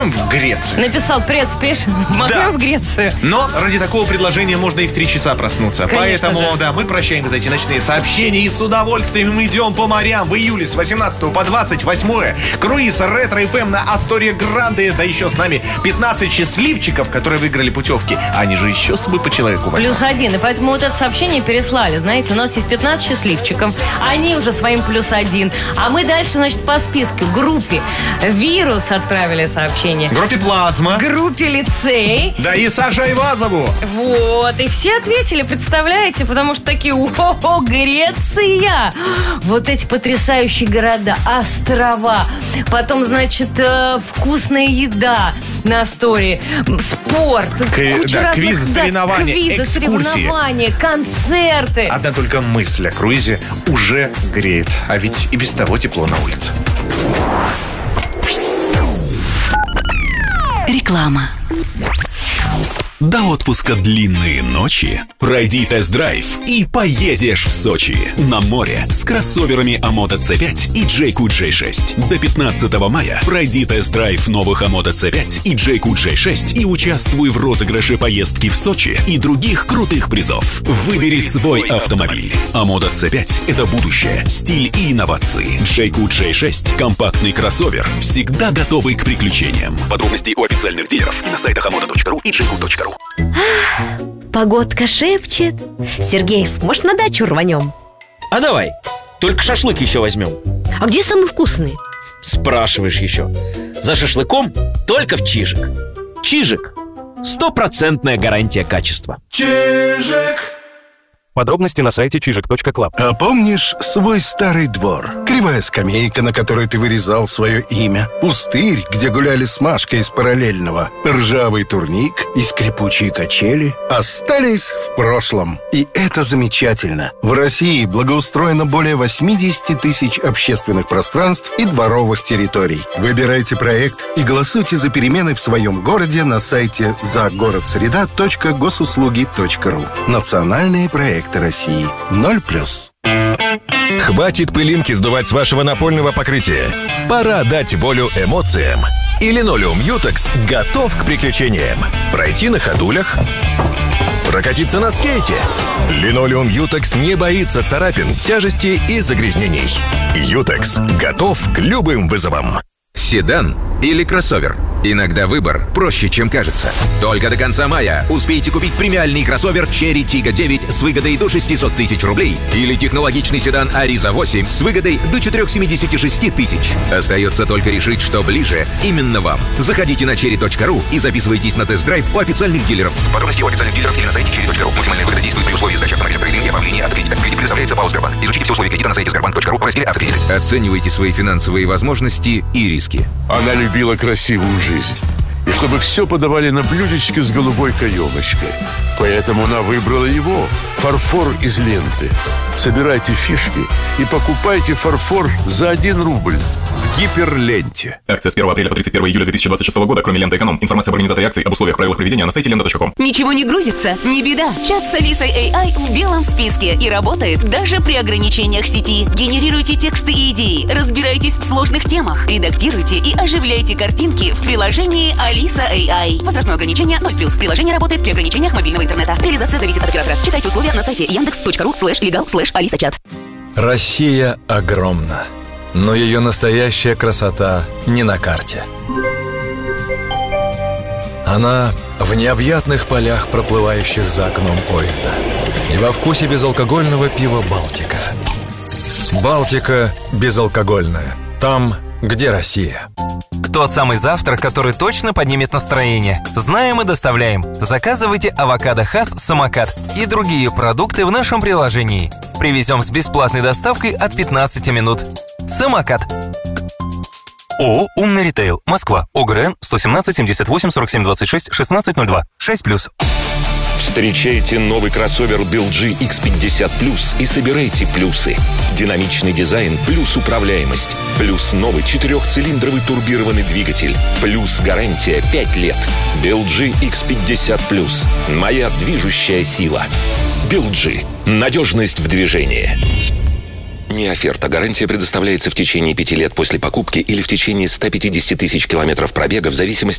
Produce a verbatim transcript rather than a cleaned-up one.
в Грецию. Написал «Предспешн». Махнем Да. в Грецию. Но ради такого предложения можно и в три часа проснуться. Конечно Поэтому, же. да, мы прощаем за эти ночные сообщения и с удовольствием мы идем по морям в июле с восемнадцатого по двадцать восьмое. Круиз Ретро-эф эм на Астория Гранде. Да еще с нами пятнадцать счастливчиков, которые выиграли путевки. Они же еще с собой по человеку возьмут. Плюс один. И поэтому вот это сообщение переслали. Знаете, у нас есть пятнадцать счастливчиков. Они уже своим плюс один. А мы дальше, значит, по списку. Группе «Вирус» отправили сообщение. Группе «Плазма». Группе «Лицей». Да и Саша Айвазову. Вот. И все ответили, представляете? Потому что такие: о, Греция! Вот эти потрясающие города, острова. Потом, значит, э, вкусная еда на Астории. Спорт. К- куча да, разных, квизы, да, соревнования, квизы, экскурсии. соревнования, концерты. Одна только мысль о круизе уже греет. А ведь и без того тепло на улице. Реклама. До отпуска длинные ночи. Пройди тест-драйв и поедешь в Сочи. На море с кроссоверами Амода си пять и Джейку джей шесть. До пятнадцатого мая пройди тест-драйв новых Амода си пять и Джейку джей шесть и участвуй в розыгрыше поездки в Сочи и других крутых призов. Выбери свой автомобиль. Амода си пять – это будущее, стиль и инновации. Джейку джей шесть – компактный кроссовер, всегда готовый к приключениям. Подробности у официальных дилеров и на сайтах амода точка ру и джейку точка ру. Погодка шепчет. Сергеев, может, на дачу рванем? А давай, только шашлык еще возьмем. А где самый вкусный? Спрашиваешь еще. За шашлыком только в Чижик. Чижик. Стопроцентная гарантия качества. Чижик. Подробности на сайте чижик точка клаб. А помнишь свой старый двор? Кривая скамейка, на которой ты вырезал свое имя. Пустырь, где гуляли с Машкой из параллельного. Ржавый турник и скрипучие качели остались в прошлом. И это замечательно. В России благоустроено более восемьдесят тысяч общественных пространств и дворовых территорий. Выбирайте проект и голосуйте за перемены в своем городе на сайте загородсреда точка госуслуги точка ру. Национальные проекты России. Ноль плюс. Хватит пылинки сдувать с вашего напольного покрытия. Пора дать волю эмоциям. И линолеум Ютекс готов к приключениям. Пройти на ходулях, прокатиться на скейте. Линолеум Ютекс не боится царапин, тяжести и загрязнений. Ютекс готов к любым вызовам. Седан или кроссовер? Иногда выбор проще, чем кажется. Только до конца мая успейте купить премиальный кроссовер Cherry Tiggo девять с выгодой до шестьсот тысяч рублей или технологичный седан Ariza восемь с выгодой до четыреста семьдесят шесть тысяч. Остается только решить, что ближе именно вам. Заходите на черри точка ру и записывайтесь на тест-драйв у официальных дилеров. Подробности у официальных дилеров или на сайте черри точка ру. Максимальная выгода действует при условии сдачи автомобиля в кредит и оформления автокредита. Кредит предоставляется по Сбербанк. Изучите все условия кредита на сайте сбербанк точка ру в разделе «Автокредит». Оценивайте свои финансовые возможности и риски. Она любила красивую жизнь. И чтобы все подавали на блюдечке с голубой каемочкой. Поэтому она выбрала его. Фарфор из ленты. Собирайте фишки и покупайте фарфор за один рубль в гиперленте. Акция с первого апреля по тридцать первое июля две тысячи двадцать шестого года, кроме ленты «Эконом». Информация об организаторе акции, об условиях, правилах проведения на сайте лента точка ком. Ничего не грузится? Не беда. Чат с Алисой эй ай в белом списке и работает даже при ограничениях сети. Генерируйте тексты и идеи, разбирайтесь в сложных темах, редактируйте и оживляйте картинки в приложении Алиса эй ай. Возрастное ограничение ноль плюс. Приложение работает при ограничениях мобильного интернета. Реализация зависит от оператора. Читайте условия на сайте яндекс точка ру слэш легал слэш алиса чат. Россия огромна, но ее настоящая красота не на карте. Она в необъятных полях, проплывающих за окном поезда, и во вкусе безалкогольного пива «Балтика». «Балтика» безалкогольная. Там, где Россия. Тот самый завтрак, который точно поднимет настроение. Знаем и доставляем. Заказывайте авокадо Хас Самокат и другие продукты в нашем приложении. Привезем с бесплатной доставкой от пятнадцати минут. Самокат. ООО «Умный ритейл». Москва. ОГРН сто семнадцать семьдесят восемь сорок семь двадцать шесть шестнадцать ноль два. шесть плюс. Встречайте новый кроссовер би эл джи икс пятьдесят плюс и собирайте плюсы. Динамичный дизайн плюс управляемость. Плюс новый четырехцилиндровый турбированный двигатель. Плюс гарантия пять лет. би эл джи икс пятьдесят плюс. Моя движущая сила. би эл джи. Надежность в движении. Не оферта. Гарантия предоставляется в течение пяти лет после покупки или в течение ста пятидесяти тысяч километров пробега в зависимости